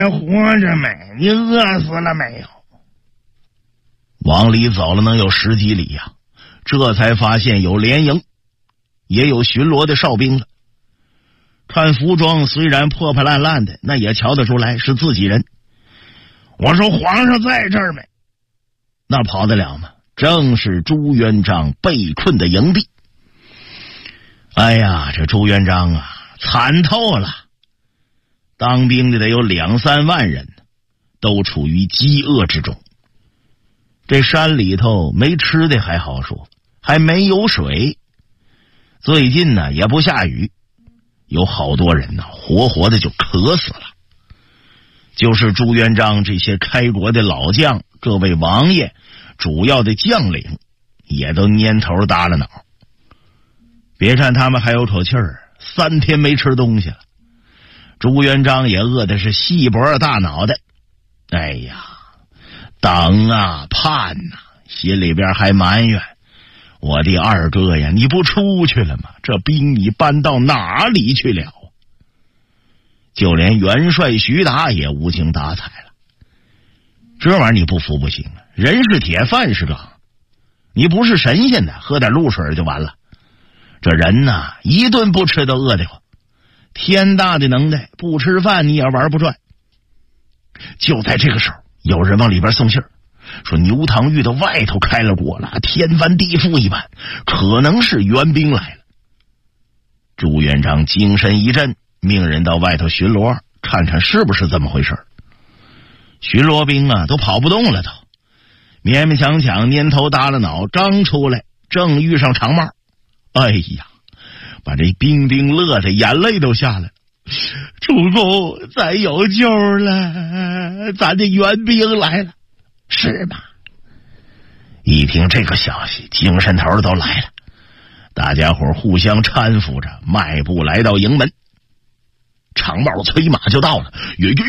活着没？你饿死了没有？ 往里走了能有10几里呀，这才发现有连营，也有巡逻的哨兵了。看服装虽然破破烂烂的，那也瞧得出来是自己人。 我说皇上在这儿没？ 那跑得了吗？正是朱元璋被困的营地。哎呀，这朱元璋啊，惨透了！当兵的得有2、3万人，都处于饥饿之中。这山里头没吃的还好说，还没有水。最近呢也不下雨，有好多人呢活活的就渴死了。就是朱元璋这些开国的老将，各位王爷，主要的将领也都蔫头耷了脑。别看他们还有口气儿，3天没吃东西了。朱元璋也饿的是细脖大脑袋。哎呀，等啊盼啊，心里边还埋怨，我的二哥呀，你不出去了吗？这兵你搬到哪里去了？就连元帅徐达也无精打采了。这玩意儿你不服不行啊！人是铁，饭是钢，你不是神仙的，喝点露水就完了。这人呐，一顿不吃都饿得慌，天大的能耐，不吃饭你也玩不转。就在这个时候，有人往里边送信儿，说牛塘峪的外头开了锅了，天翻地覆一般，可能是援兵来了。朱元璋精神一振，命人到外头巡逻，看看是不是这么回事。巡逻兵啊都跑不动了，都勉勉强强蔫头耷了脑，刚出来正遇上长帽。哎呀，把这兵丁乐的眼泪都下来了。主公，咱有救了，咱的援兵来了。是吗？一听这个消息，精神头都来了。大家伙互相搀扶着，迈步来到营门。长帽催马就到了，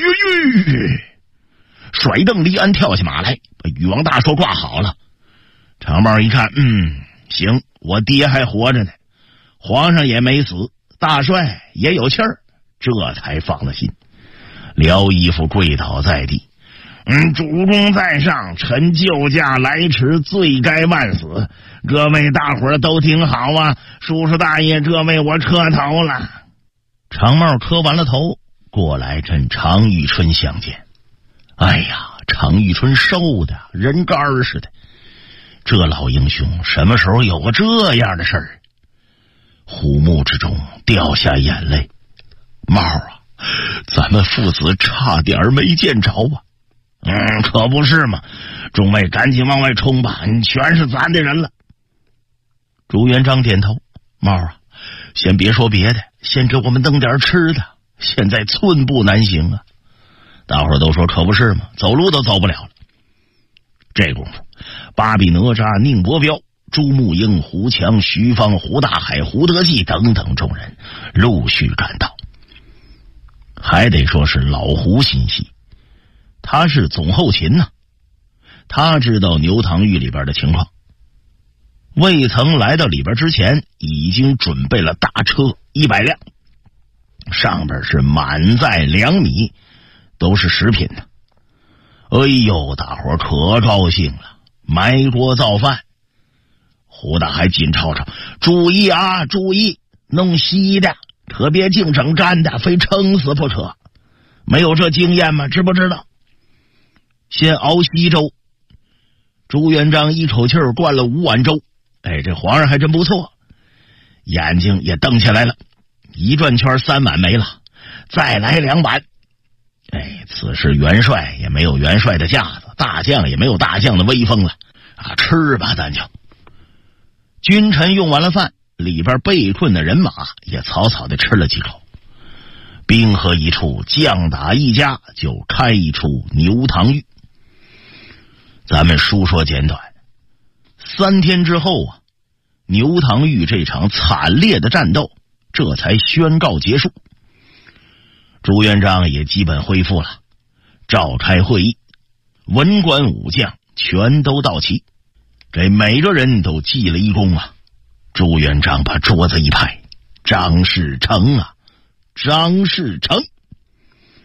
甩蹬离鞍跳下马来，把禹王大硕挂好了。长帽一看，行，我爹还活着呢，皇上也没死，大帅也有气儿，这才放了心，撩衣服跪倒在地。 主公在上，臣救驾来迟，罪该万死。各位大伙儿都挺好啊，叔叔大爷，这位我磕头了。 长帽磕完了头，过来跟常遇春相见。哎呀，常遇春瘦的人干似的，这老英雄什么时候有过这样的事儿？虎目之中掉下眼泪。帽啊，咱们父子差点没见着啊！ 可不是嘛！众位赶紧往外冲吧，全是咱的人了。 朱元璋点头，帽啊，先别说别的，先给我们弄点吃的，现在寸步难行啊！大伙儿都说可不是嘛，走路都走不了了。这功夫，巴比哪吒、宁伯彪、朱木英、胡强、徐芳、胡大海、胡德济等等众人陆续赶到。还得说是老胡心细，他是总后勤呐，他知道牛塘峪里边的情况。未曾来到里边之前，已经准备了大车100辆，上边是满载粮米，都是食品呢。哎呦，大伙可高兴了，埋锅造饭。胡大海紧吵吵，注意啊，注意，弄稀的，可别净整干的，非撑死不可。没有这经验吗？知不知道？先熬稀粥。朱元璋一口气灌了5碗粥。哎，这皇上还真不错，眼睛也瞪起来了。一转圈3碗没了，再来2碗。哎，此时元帅也没有元帅的架子，大将也没有大将的威风了啊！吃吧，咱就。君臣用完了饭，里边被困的人马也草草的吃了几口。兵合一处，将打一家，就开出牛塘峪。咱们书说简短，3天之后啊，牛塘峪这场惨烈的战斗这才宣告结束。朱元璋也基本恢复了，召开会议，文官武将全都到齐，给每个人都记了一功啊。朱元璋把桌子一拍，张士诚啊，张士诚，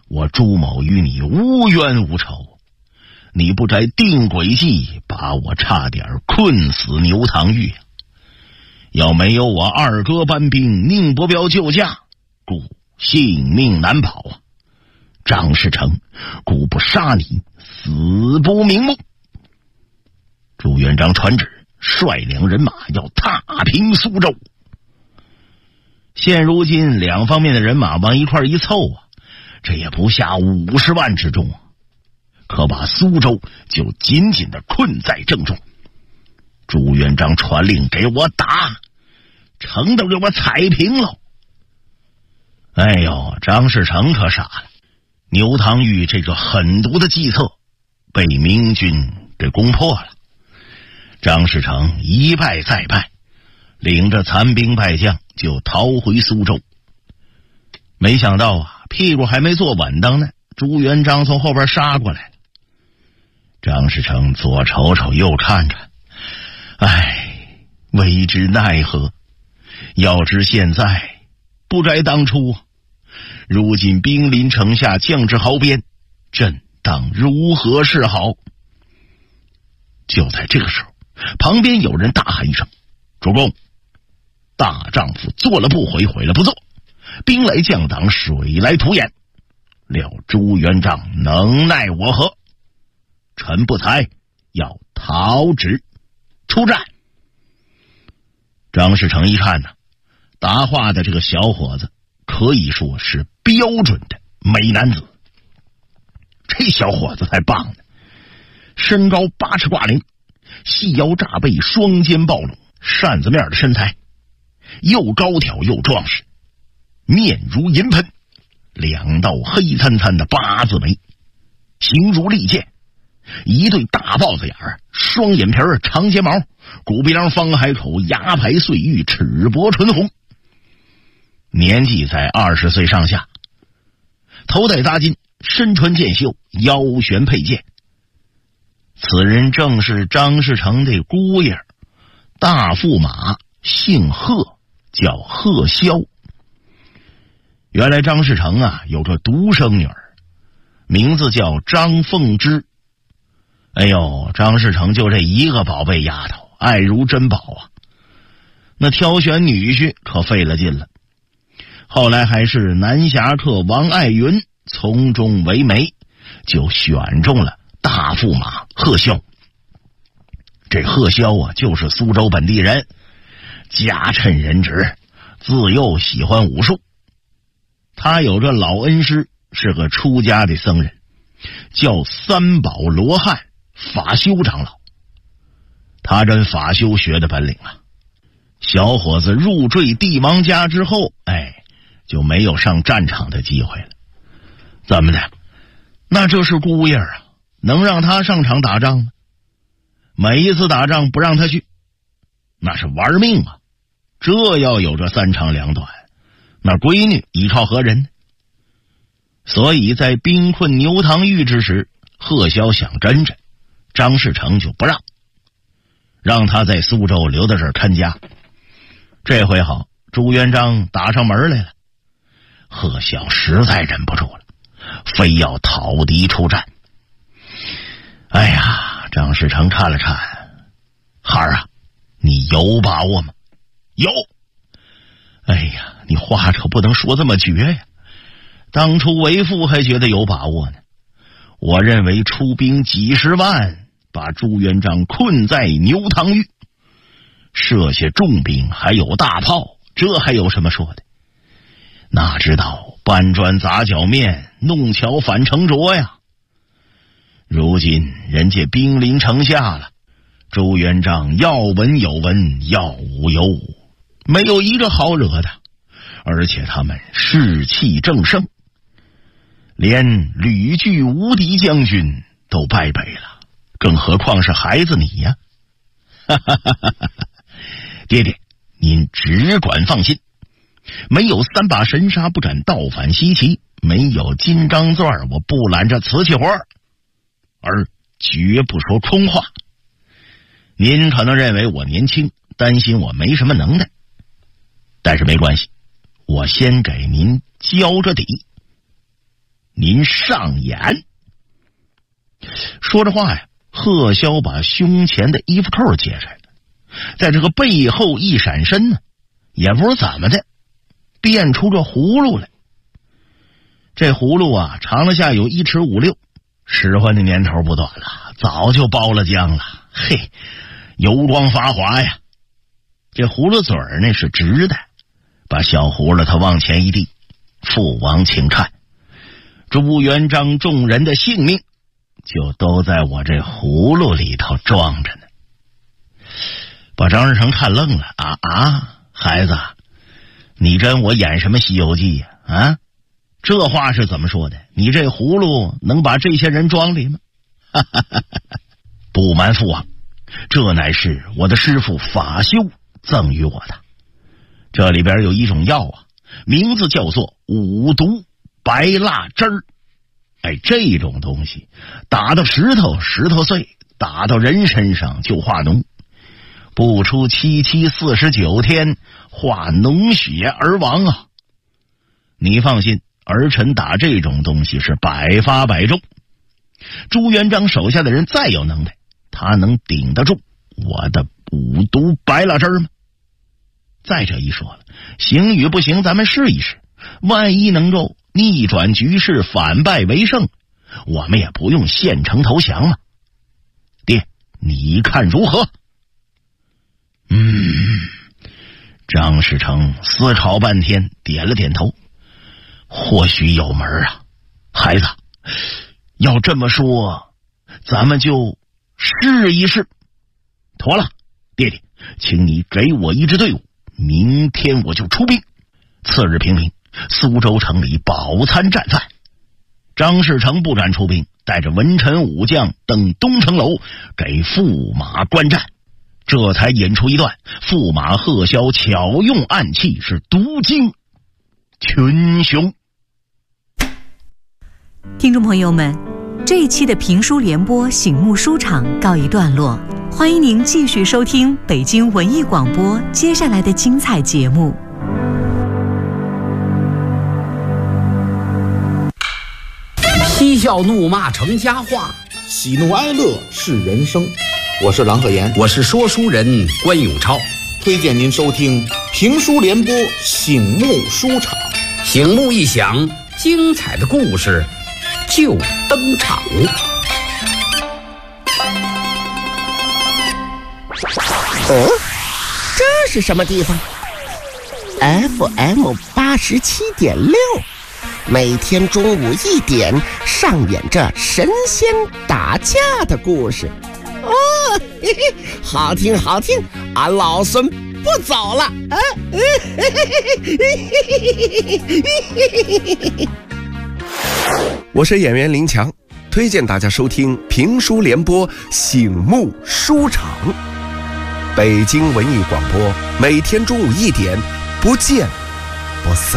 我朱某与你无冤无仇，你不摘定轨计，把我差点困死牛塘峪。要没有我二哥搬兵，宁伯彪救驾，故性命难保啊！张士诚，故不杀你，死不瞑目。朱元璋传旨，率领人马要踏平苏州。现如今两方面的人马往一块一凑啊，这也不下50万之众啊，可把苏州就紧紧的困在正中。朱元璋传令给我打，城都给我踩平了。哎呦，张士诚可傻了，牛塘峪这个狠毒的计策被明军给攻破了。张士诚一败再败，领着残兵败将就逃回苏州。没想到啊，屁股还没坐稳当呢，朱元璋从后边杀过来了。张士诚左瞅瞅右看看，唉，为之奈何？要知现在，不摘当初。如今兵临城下，将至壕边，朕当如何是好？就在这个时候，旁边有人大喊一声：“主公，大丈夫做了不悔，悔了不做，兵来将挡，水来土掩，料朱元璋能奈我何？臣不才，要讨旨出战。”张士诚一看呢，答话的这个小伙子可以说是标准的美男子。这小伙子才棒呢，身高8尺挂零，细腰炸背，双肩暴露，扇子面的身材，又高挑又壮实，面如银盆，2道黑灿灿的8字眉，形如利剑，一对大豹子眼儿，双眼皮儿，长睫毛，骨鼻梁，方海口，牙白碎玉，齿薄唇红，年纪在20岁上下，头戴大巾，身穿箭袖，腰悬佩剑。此人正是张士诚的姑爷，大驸马，姓贺，叫贺萧。原来张士诚啊有个独生女儿，名字叫张凤芝。哎呦，张士诚就这一个宝贝丫头，爱如珍宝啊。那挑选女婿可费了劲了。后来还是南侠客王爱云从中为媒，就选中了大驸马贺萧。这贺萧啊，就是苏州本地人，家趁人直，自幼喜欢武术。他有个老恩师，是个出家的僧人，叫三宝罗汉法修长老。他真法修学的本领啊！小伙子入赘帝王家之后，就没有上战场的机会了。怎么的？那这是姑爷啊，能让他上场打仗吗？每一次打仗不让他去，那是玩命啊！这要有这3长2短，那闺女依靠何人呢？所以在兵困牛塘峪之时，贺萧想真着，张士诚就不让他在苏州留在这儿看家。这回好，朱元璋打上门来了，贺萧实在忍不住了，非要讨敌出战。哎呀，张士诚看了看，孩儿啊，你有把握吗？有。哎呀，你话可不能说这么绝呀！当初为父还觉得有把握呢。我认为出兵几10万，把朱元璋困在牛塘峪，设下重兵，还有大炮，这还有什么说的？哪知道搬砖砸脚面，弄巧反成拙呀！如今人家兵临城下了，朱元璋要文有文，要武有武，没有一个好惹的，而且他们士气正盛，连吕据无敌将军都败北了，更何况是孩子你呀！爹爹，您只管放心，没有3把神杀不斩倒反西岐，没有金刚钻我不揽着瓷器活，而绝不说空话。您可能认为我年轻，担心我没什么能耐，但是没关系，我先给您交着底。 您上演。说着话呀，贺霄把胸前的衣服扣解开了，在这个背后一闪身呢，也不知怎么的变出这葫芦来。这葫芦啊，长了下有1尺5六，使唤的年头不短了，早就包了浆了，嘿，油光发滑呀。这葫芦嘴儿呢是直的，把小葫芦他往前一递，父王请看，朱元璋众人的性命就都在我这葫芦里头装着呢。把张士诚看愣了，孩子，你跟我演什么西游记呀？啊，这话是怎么说的？你这葫芦能把这些人装里吗？不瞒父王，这乃是我的师父法修赠予我的。这里边有一种药啊，名字叫做五毒白蜡汁儿。这种东西打到石头，石头碎；打到人身上就化脓，不出7七49天，化脓血而亡啊！你放心，儿臣打这种东西是百发百中。朱元璋手下的人再有能耐，他能顶得住我的五毒白蜡汁吗？再者一说了，行与不行咱们试一试，万一能够逆转局势，反败为胜，我们也不用献城投降嘛。爹，你看如何？张士诚思考半天，点了点头，或许有门啊。孩子，要这么说，咱们就试一试。妥了，爹爹，请你给我一支队伍，明天我就出兵。次日平明，苏州城里饱餐战饭。张士诚不敢出兵，带着文臣武将登东城楼给驸马观战，这才引出一段驸马贺霄巧用暗器，是独惊群雄。 听众朋友们，这一期的评书联播醒目书场告一段落，欢迎您继续收听北京文艺广播接下来的精彩节目。 嬉笑怒骂成佳话， 喜怒哀乐是人生。我是郎鹤炎， 我是说书人关永超， 推荐您收听评书联播醒目书场。 醒目一响，精彩的故事就登场。 这是什么地方？ FM 87.6，每天中午1点上演着神仙打架的故事。嘿嘿，好听好听，俺老孙不走了啊！ 我是演员林强，推荐大家收听评书联播醒目书场。北京文艺广播，每天中午1点，不见不散。